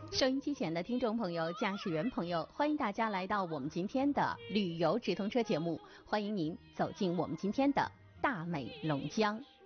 收音机前的听众朋友、驾驶员朋友，欢迎大家来到我们今天的旅游直通车节目，欢迎您走进我们今天的大美龙江。